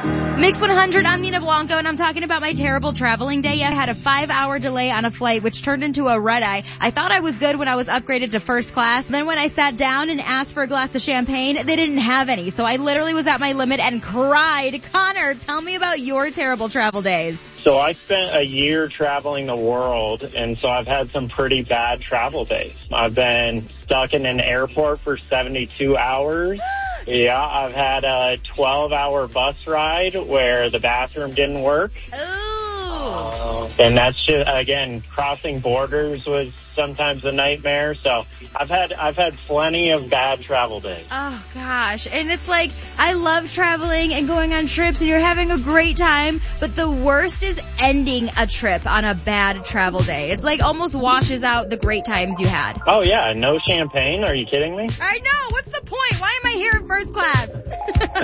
Mix 100, I'm Nina Blanco, and I'm talking about my terrible traveling day. I had a 5-hour delay on a flight, which turned into a red-eye. I thought I was good when I was upgraded to first class. Then when I sat down and asked for a glass of champagne, they didn't have any. So I literally was at my limit and cried. Connor, tell me about your terrible travel days. So I spent a year traveling the world, and so I've had some pretty bad travel days. I've been stuck in an airport for 72 hours. Yeah, I've had a 12-hour bus ride where the bathroom didn't work. Ooh. And that's just, again, crossing borders was sometimes a nightmare. So I've had plenty of bad travel days. Oh gosh. And it's like, I love traveling and going on trips and you're having a great time, but the worst is ending a trip on a bad travel day. It's like almost washes out the great times you had. Oh yeah, no champagne? Are you kidding me? I know. What's the point? Why am I here in first class?